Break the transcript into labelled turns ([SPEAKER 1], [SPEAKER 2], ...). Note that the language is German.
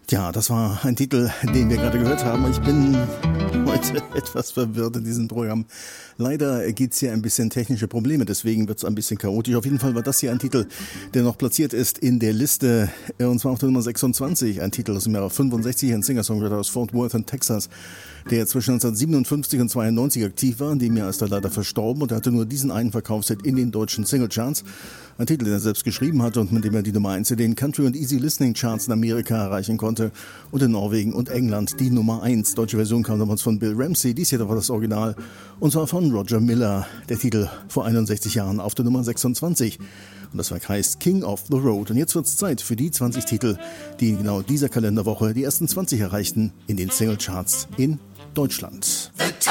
[SPEAKER 1] Ja, das war ein Titel, den wir gerade gehört haben. Ich bin heute etwas verwirrt in diesem Programm. Leider gibt's hier ein bisschen technische Probleme, deswegen wird's ein bisschen chaotisch. Auf jeden Fall war das hier ein Titel, der noch platziert ist in der Liste, und zwar auf der Nummer 26. Ein Titel aus dem Jahr 65, ein Singer-Songwriter aus Fort Worth in Texas, der zwischen 1957 und 92 aktiv war. In dem Jahr ist er leider verstorben und er hatte nur diesen einen Verkaufshit in den deutschen Singlecharts. Ein Titel, den er selbst geschrieben hat und mit dem er die Nummer 1 in den Country- und Easy Listening Charts in Amerika erreichen konnte und in Norwegen und England die Nummer 1. Deutsche Version kam damals von Bill Ramsey, dies hier war das Original, und zwar von Roger Miller. Der Titel vor 61 Jahren auf der Nummer 26. Und das Werk heißt King of the Road. Und jetzt wird's Zeit für die 20 Titel, die in genau dieser Kalenderwoche die ersten 20 erreichten in den Singlecharts in Deutschland.